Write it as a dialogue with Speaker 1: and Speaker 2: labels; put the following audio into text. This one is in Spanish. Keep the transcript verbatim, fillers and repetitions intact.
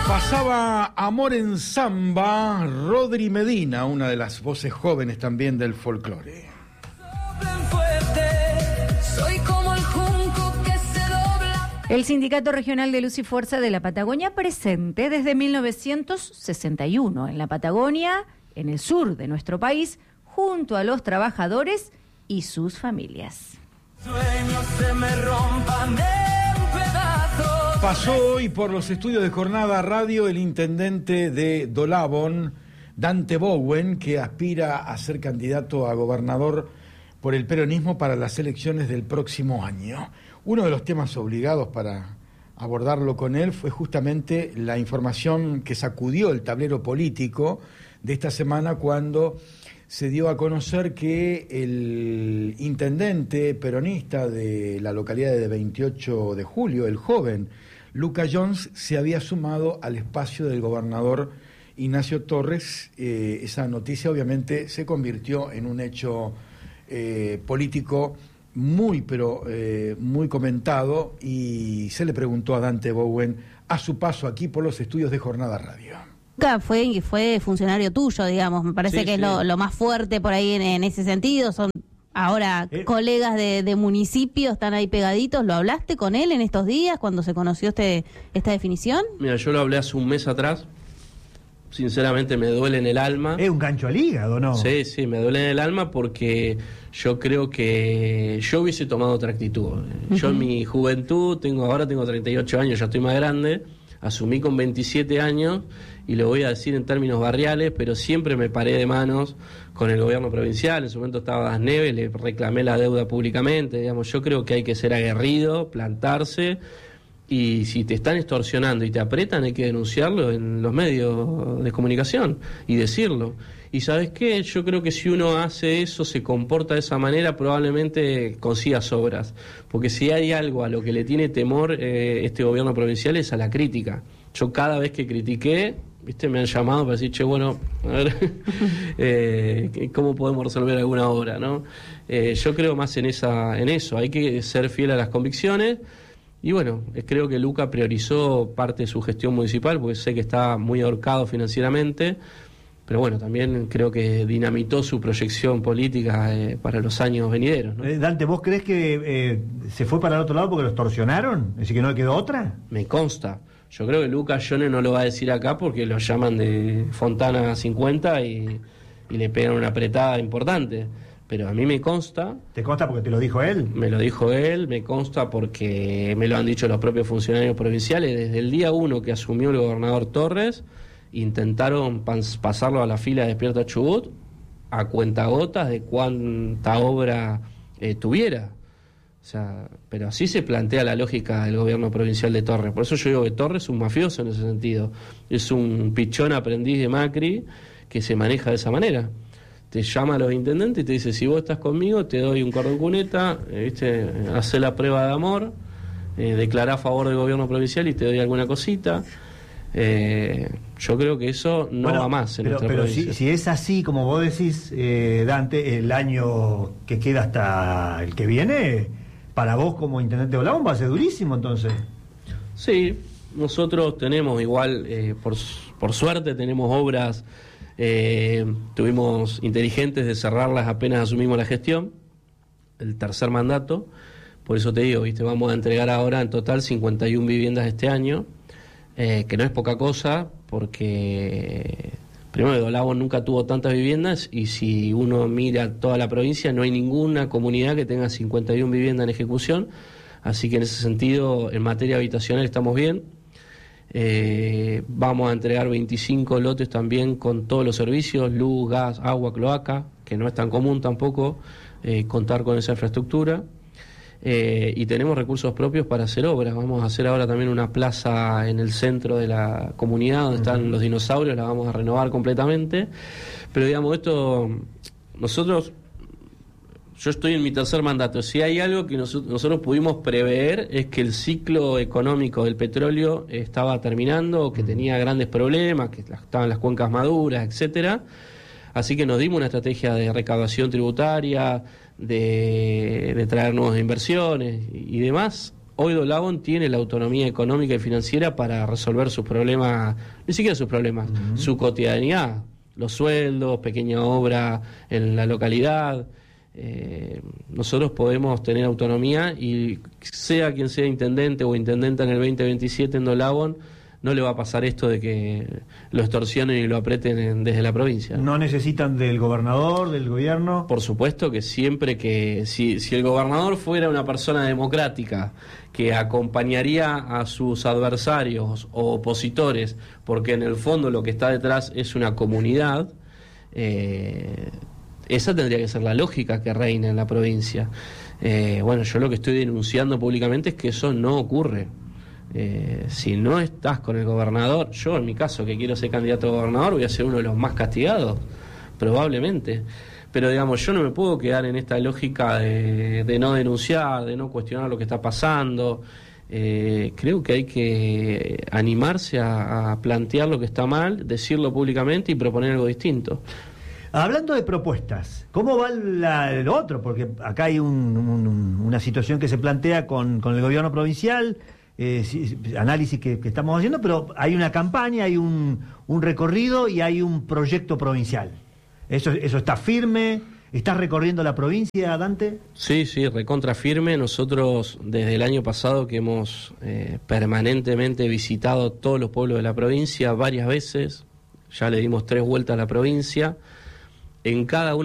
Speaker 1: Pasaba Amor en Samba, Rodri Medina, una de las voces jóvenes también del folclore.
Speaker 2: El Sindicato Regional de Luz y Fuerza de la Patagonia, presente desde mil novecientos sesenta y uno en la Patagonia, en el sur de nuestro país, junto a los trabajadores y sus familias.
Speaker 3: Sueños se me rompan en pedazos.
Speaker 1: Pasó hoy por los estudios de Jornada Radio el intendente de Dolabón, Dante Bowen, que aspira a ser candidato a gobernador por el peronismo para las elecciones del próximo año. Uno de los temas obligados para abordarlo con él fue justamente la información que sacudió el tablero político de esta semana cuando se dio a conocer que el intendente peronista de la localidad de veintiocho de julio, el joven Luca Jones, se había sumado al espacio del gobernador Ignacio Torres. Eh, esa noticia obviamente se convirtió en un hecho eh, político muy, pero eh, muy comentado, y se le preguntó a Dante Bowen a su paso aquí por los estudios de Jornada Radio.
Speaker 4: Luca fue, fue funcionario tuyo, digamos, me parece
Speaker 1: Sí,
Speaker 4: que
Speaker 1: sí.
Speaker 4: es lo, lo más fuerte por ahí en, en ese sentido, son ahora
Speaker 5: Eh.
Speaker 4: colegas de, de municipio, están ahí pegaditos. ¿Lo hablaste con él en estos días cuando se conoció este esta definición?
Speaker 6: Mira, yo lo hablé hace un mes atrás. Sinceramente me duele en el alma.
Speaker 5: Es un gancho al hígado, ¿no?
Speaker 6: Sí, sí, me duele en el alma porque yo creo que yo hubiese tomado otra actitud. Uh-huh. Yo en mi juventud, tengo ahora tengo treinta y ocho años, ya estoy más grande, asumí con veintisiete años, y lo voy a decir en términos barriales, pero siempre me paré de manos con el gobierno provincial. En su momento estaba Das Neves, le reclamé la deuda públicamente. Digamos, yo creo que hay que ser aguerrido, plantarse, y si te están extorsionando y te apretan, hay que denunciarlo en los medios de comunicación y decirlo. Y ¿sabes qué? Yo creo que si uno hace eso, se comporta de esa manera, probablemente consiga sobras. Porque si hay algo a lo que le tiene temor eh, este gobierno provincial es a la crítica. Yo cada vez que critiqué, viste, me han llamado para decir, che, bueno, a ver, eh, ¿cómo podemos resolver alguna obra, no? Eh, yo creo más en esa, en eso. Hay que ser fiel a las convicciones. Y bueno, creo que Luca priorizó parte de su gestión municipal, porque sé que está muy ahorcado financieramente, pero bueno, también creo que dinamitó su proyección política eh, para los años venideros, ¿no?
Speaker 5: Eh, Dante, ¿vos crees que eh, se fue para el otro lado porque lo extorsionaron? ¿Es decir, que no le quedó otra?
Speaker 6: Me consta. Yo creo que Luca Jones no lo va a decir acá porque lo llaman de Fontana cincuenta y, y le pegan una apretada importante. Pero a mí me consta...
Speaker 5: ¿Te consta porque te lo dijo él?
Speaker 6: Me lo dijo él, me consta porque me lo han dicho los propios funcionarios provinciales. Desde el día uno que asumió el gobernador Torres, intentaron pas- pasarlo a la fila de Despierta Chubut a cuentagotas de cuánta obra eh, tuviera. O sea, pero así se plantea la lógica del gobierno provincial de Torres. Por eso yo digo que Torres es un mafioso en ese sentido. Es un pichón aprendiz de Macri que se maneja de esa manera. Te llama a los intendentes y te dice, si vos estás conmigo, te doy un cordón cuneta, eh, ¿viste? Hacé la prueba de amor, eh, declará a favor del gobierno provincial y te doy alguna cosita. Eh, yo creo que eso no
Speaker 5: bueno,
Speaker 6: va más en
Speaker 5: pero,
Speaker 6: nuestra
Speaker 5: pero
Speaker 6: provincia.
Speaker 5: si, si es así, como vos decís, eh, Dante, el año que queda hasta el que viene, para vos como intendente de Dolabón va a ser durísimo, entonces.
Speaker 6: Sí, nosotros tenemos igual, eh, por, por suerte, tenemos obras... Eh, tuvimos inteligentes de cerrarlas apenas asumimos la gestión, el tercer mandato. Por eso te digo, viste, vamos a entregar ahora en total cincuenta y una viviendas este año, eh, que no es poca cosa, porque primero Dolabón nunca tuvo tantas viviendas, y si uno mira toda la provincia no hay ninguna comunidad que tenga cincuenta y una viviendas en ejecución. Así que en ese sentido, en materia habitacional estamos bien. Eh, vamos a entregar veinticinco lotes también con todos los servicios, luz, gas, agua, cloaca, que no es tan común tampoco eh, contar con esa infraestructura. Eh, y tenemos recursos propios para hacer obras. Vamos a hacer ahora también una plaza en el centro de la comunidad donde están los dinosaurios, la vamos a renovar completamente. Pero digamos, esto, nosotros... Yo estoy en mi tercer mandato. Si hay algo que nosotros, nosotros pudimos prever es que el ciclo económico del petróleo estaba terminando, que tenía grandes problemas, que estaban las cuencas maduras, etcétera. Así que nos dimos una estrategia de recaudación tributaria, de, de traer nuevas inversiones y, y demás. hoy Dolabon tiene la autonomía económica y financiera para resolver sus problemas, ni siquiera sus problemas, uh-huh. su cotidianidad, los sueldos, pequeña obra en la localidad. Eh, nosotros podemos tener autonomía y sea quien sea intendente o intendenta en el veinte veintisiete en Dolabon, no le va a pasar esto de que lo extorsionen y lo aprieten en, desde la provincia.
Speaker 5: ¿No necesitan del gobernador, del gobierno?
Speaker 6: Por supuesto que siempre que, si, si el gobernador fuera una persona democrática que acompañaría a sus adversarios o opositores, porque en el fondo lo que está detrás es una comunidad, eh, esa tendría que ser la lógica que reina en la provincia. Eh, bueno, yo lo que estoy denunciando públicamente es que eso no ocurre. Eh, si no estás con el gobernador, yo en mi caso que quiero ser candidato a gobernador voy a ser uno de los más castigados, probablemente, pero digamos, yo no me puedo quedar en esta lógica de, de no denunciar, de no cuestionar lo que está pasando. Eh, creo que hay que animarse a, a plantear lo que está mal, decirlo públicamente y proponer algo distinto.
Speaker 5: Hablando de propuestas, ¿cómo va la, lo otro? Porque acá hay un, un, una situación que se plantea con, con el gobierno provincial. Eh, sí, análisis que, que estamos haciendo, pero hay una campaña, hay un, un recorrido y hay un proyecto provincial. ¿Eso, eso está firme? ¿Estás recorriendo la provincia, Dante?
Speaker 6: Sí, sí, recontra firme. Nosotros desde el año pasado que hemos eh, permanentemente visitado todos los pueblos de la provincia varias veces, ya le dimos tres vueltas a la provincia, en cada una